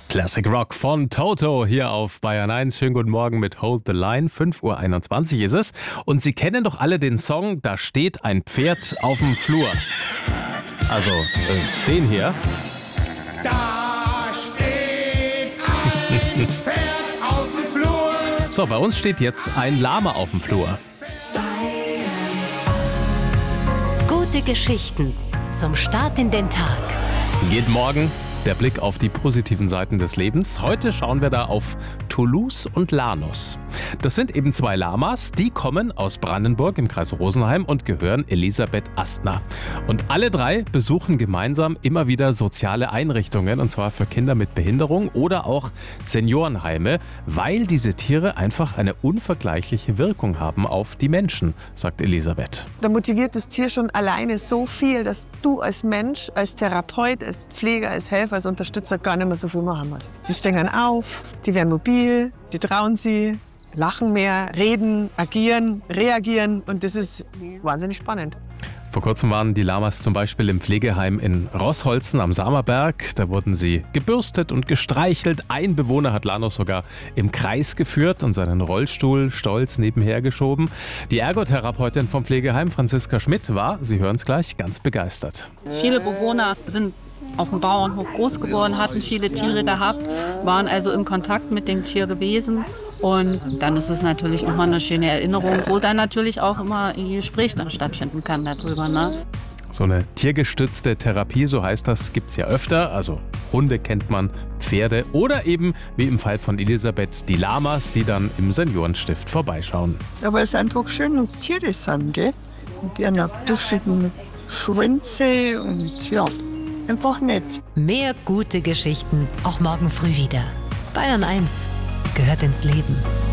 Classic Rock von Toto hier auf Bayern 1. Schönen guten Morgen mit Hold the Line. 5:21 Uhr ist es. Und Sie kennen doch alle den Song Da steht ein Pferd auf dem Flur. Also, den hier. Da steht ein Pferd auf dem Flur. So, bei uns steht jetzt ein Lama auf dem Flur. Gute Geschichten zum Start in den Tag. Jeden Morgen der Blick auf die positiven Seiten des Lebens. Heute schauen wir da auf Toulouse und Lanus. Das sind eben zwei Lamas, die kommen aus Brandenburg im Kreis Rosenheim und gehören Elisabeth Astner. Und alle drei besuchen gemeinsam immer wieder soziale Einrichtungen, und zwar für Kinder mit Behinderung oder auch Seniorenheime, weil diese Tiere einfach eine unvergleichliche Wirkung haben auf die Menschen, sagt Elisabeth. Da motiviert das Tier schon alleine so viel, dass du als Mensch, als Therapeut, als Pfleger, als Helfer, als Unterstützer gar nicht mehr so viel machen musst. Die stehen dann auf, die werden mobil, die trauen sich, lachen mehr, reden, agieren, reagieren und das ist wahnsinnig spannend. Vor kurzem waren die Lamas zum Beispiel im Pflegeheim in Roßholzen am Samerberg. Da wurden sie gebürstet und gestreichelt. Ein Bewohner hat Lanus sogar im Kreis geführt und seinen Rollstuhl stolz nebenher geschoben. Die Ergotherapeutin vom Pflegeheim, Franziska Schmidt, war, Sie hören es gleich, ganz begeistert. Viele Bewohner sind auf dem Bauernhof groß geworden, hatten viele Tiere gehabt, waren also im Kontakt mit dem Tier gewesen. Und dann ist es natürlich immer eine schöne Erinnerung, wo dann natürlich auch immer ein Gespräch dann stattfinden kann darüber. Ne? So eine tiergestützte Therapie, so heißt das, gibt es ja öfter. Also Hunde kennt man, Pferde oder eben, wie im Fall von Elisabeth, die Lamas, die dann im Seniorenstift vorbeischauen. Aber es ist einfach schön, und Tiere sind, gell? Und die haben duftigen Schwänze und ja, einfach nett. Mehr gute Geschichten auch morgen früh wieder. Bayern 1 gehört ins Leben.